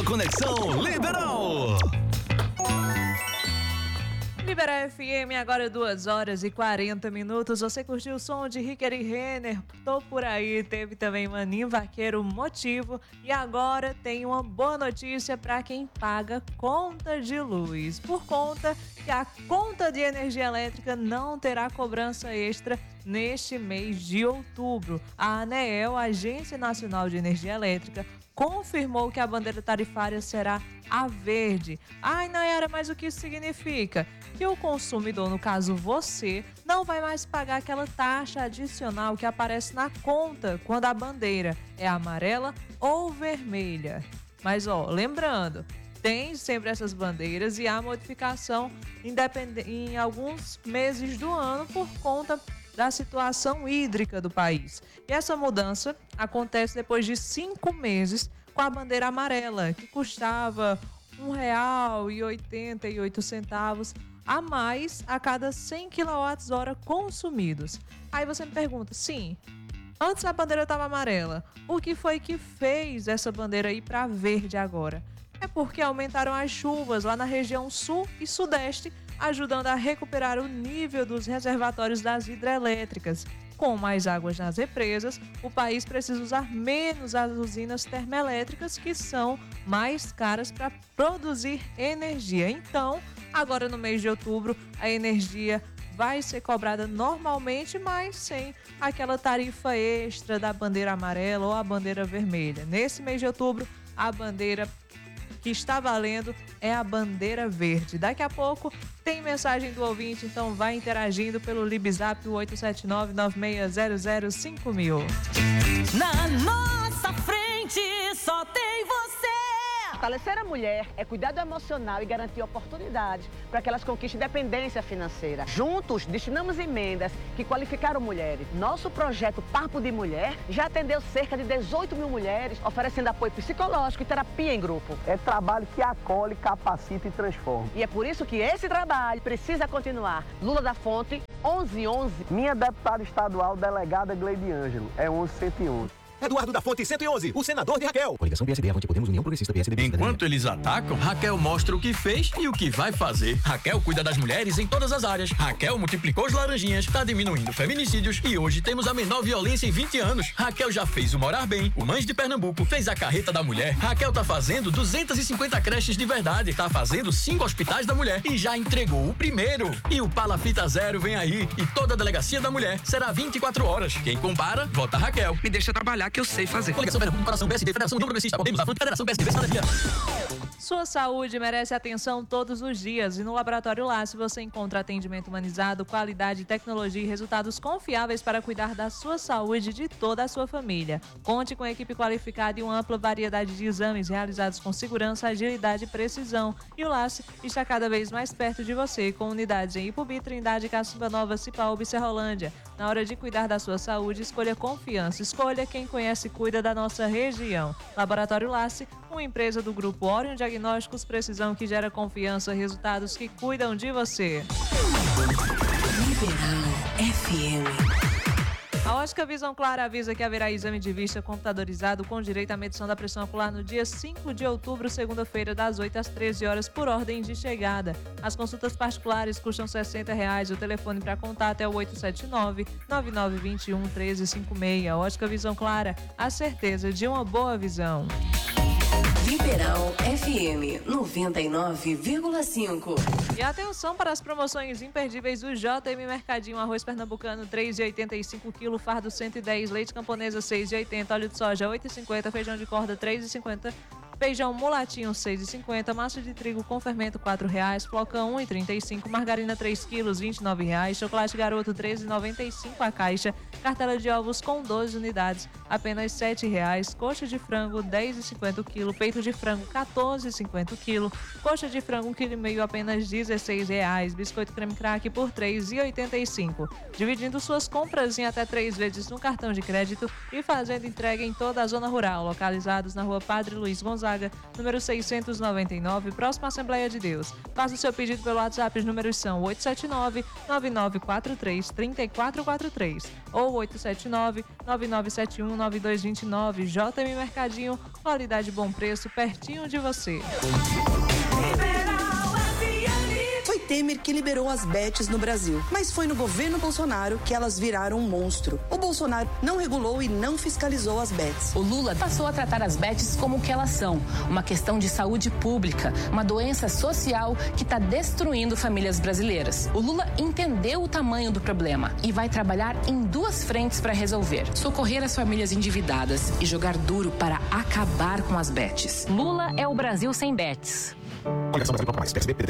Conexão Liberal. Libera FM, agora 2h40. Você curtiu o som de Ricker e Renner? Tô por aí. Teve também Maninho Vaqueiro, Motivo. E agora tem uma boa notícia para quem paga conta de luz. Por conta que a conta de energia elétrica não terá cobrança extra neste mês de outubro. A ANEEL, Agência Nacional de Energia Elétrica, confirmou que a bandeira tarifária será a verde. Ai, Nayara, mas o que isso significa? Que o consumidor, no caso você, não vai mais pagar aquela taxa adicional que aparece na conta quando a bandeira é amarela ou vermelha. Mas, lembrando, tem sempre essas bandeiras e há modificação em alguns meses do ano por conta da situação hídrica do país. E essa mudança acontece depois de 5 meses com a bandeira amarela, que custava R$ 1,88 a mais a cada 100 kWh consumidos. Aí você me pergunta, sim, antes a bandeira estava amarela, o que foi que fez essa bandeira ir para verde agora? É porque aumentaram as chuvas lá na região sul e sudeste, ajudando a recuperar o nível dos reservatórios das hidrelétricas. Com mais águas nas represas, o país precisa usar menos as usinas termoelétricas, que são mais caras para produzir energia. Então, agora no mês de outubro, a energia vai ser cobrada normalmente, mas sem aquela tarifa extra da bandeira amarela ou a bandeira vermelha. Nesse mês de outubro, a bandeira que está valendo é a bandeira verde. Daqui a pouco tem mensagem do ouvinte, então vai interagindo pelo Libzap 879-9600-5000. Na nossa frente só tem você. Fortalecer a mulher é cuidado emocional e garantir oportunidades para que elas conquistem independência financeira. Juntos, destinamos emendas que qualificaram mulheres. Nosso projeto Papo de Mulher já atendeu cerca de 18 mil mulheres, oferecendo apoio psicológico e terapia em grupo. É trabalho que acolhe, capacita e transforma. E é por isso que esse trabalho precisa continuar. Lula da Fonte, 1111. Minha deputada estadual, delegada Gleide Ângelo, é 11111. Eduardo da Fonte 111, o senador de Raquel. Coligação PSD, Avante Podemos, União Progressista, PSDB. Enquanto eles atacam, Raquel mostra o que fez e o que vai fazer. Raquel cuida das mulheres em todas as áreas. Raquel multiplicou os laranjinhas, tá diminuindo feminicídios e hoje temos a menor violência em 20 anos. Raquel já fez o Morar Bem, o Mães de Pernambuco, fez a Carreta da Mulher. Raquel tá fazendo 250 creches de verdade, tá fazendo 5 hospitais da mulher e já entregou o primeiro. E o Palafita Zero vem aí e toda a delegacia da mulher será 24 horas. Quem compara, vota Raquel. Me deixa trabalhar que eu sei fazer. Coligação Pernambuco, Coração PSD, Federação União Progressista, Podemos, Avante, Federação PSDB, Cidadania. Sua saúde merece atenção todos os dias e no Laboratório LACE você encontra atendimento humanizado, qualidade, tecnologia e resultados confiáveis para cuidar da sua saúde e de toda a sua família. Conte com equipe qualificada e uma ampla variedade de exames realizados com segurança, agilidade e precisão. E o LACE está cada vez mais perto de você, com unidades em Ipubi, Trindade, Caçamba Nova, Cipaúba e Serrolândia. Na hora de cuidar da sua saúde, escolha confiança. Escolha quem conhece e cuida da nossa região. Laboratório LACE, uma empresa do Grupo Orion Diagnósticos, precisão que gera confiança, resultados que cuidam de você. Liberal FM. A Ótica Visão Clara avisa que haverá exame de vista computadorizado com direito à medição da pressão ocular no dia 5 de outubro, segunda-feira, das 8 às 13 horas, por ordem de chegada. As consultas particulares custam R$ 60. O telefone para contato é o 879-9921-1356. Ótica Visão Clara, a certeza de uma boa visão. Liberal FM 99,5. E atenção para as promoções imperdíveis do JM Mercadinho. Arroz pernambucano 3,85 kg, fardo 110, leite camponesa 6,80, óleo de soja 8,50, feijão de corda 3,50, feijão mulatinho 6,50, massa de trigo com fermento R$4, flocão 1,35, margarina 3 kg R$29, chocolate garoto 13,95 a caixa, cartela de ovos com 12 unidades apenas R$7, coxa de frango 10,50 o quilo, peito de frango 14,50 o quilo, coxa de frango 1,5 kg apenas R$16, biscoito creme crack por R$3,85. Dividindo suas compras em até 3 vezes no cartão de crédito e fazendo entrega em toda a zona rural, localizados na rua Padre Luiz Gonzaga, número 699, próximo à Assembleia de Deus. Faça o seu pedido pelo WhatsApp, os números são 879-9943-3443 ou ou 879-9971-9229. JM Mercadinho, qualidade e bom preço, pertinho de você. Foi Temer que liberou as bets no Brasil, mas foi no governo Bolsonaro que elas viraram um monstro. O Bolsonaro não regulou e não fiscalizou as bets. O Lula passou a tratar as bets como o que elas são, uma questão de saúde pública, uma doença social que está destruindo famílias brasileiras. O Lula entendeu o tamanho do problema e vai trabalhar em duas frentes para resolver: socorrer as famílias endividadas e jogar duro para acabar com as bets. Lula é o Brasil sem bets. Coligação Brasil Pouco Mais, PSB, PDT,